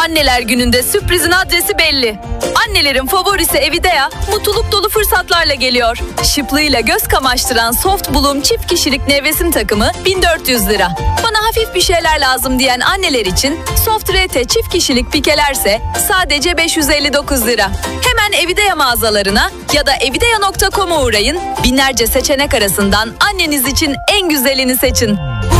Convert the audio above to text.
Anneler Günü'nde sürprizin adresi belli. Annelerin favorisi Evidea mutluluk dolu fırsatlarla geliyor. Şıplığıyla göz kamaştıran Soft Bloom çift kişilik nevresim takımı 1400 lira. Bana hafif bir şeyler lazım diyen anneler için Soft RT çift kişilik pikelerse sadece 559 lira. Hemen Evidea mağazalarına ya da evidea.com'a uğrayın. Binlerce seçenek arasından anneniz için en güzelini seçin.